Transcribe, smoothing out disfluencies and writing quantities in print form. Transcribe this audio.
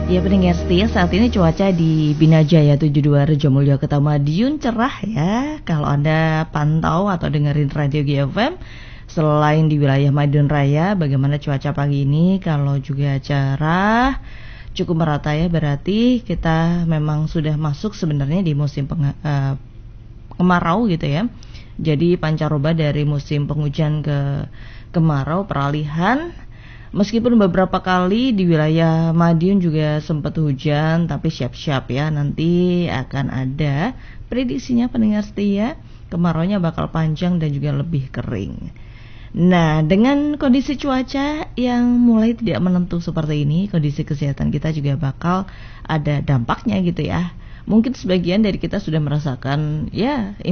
Ya pendengar setia, saat ini cuaca di Binajaya 72 Rejomulyo Kota Madiun cerah ya. Kalau Anda pantau atau dengerin radio GFM, selain di wilayah Madiun Raya, bagaimana cuaca pagi ini? Kalau juga cerah, cukup merata ya, berarti kita memang sudah masuk sebenarnya di musim kemarau gitu ya. Jadi pancaroba dari musim penghujan ke kemarau, peralihan. Meskipun beberapa kali di wilayah Madiun juga sempat hujan, tapi siap-siap ya, nanti akan ada prediksinya pendengar setia, kemaraunya bakal panjang dan juga lebih kering. Nah, dengan kondisi cuaca yang mulai tidak menentu seperti ini, kondisi kesehatan kita juga bakal ada dampaknya gitu ya. Mungkin sebagian dari kita sudah merasakan ya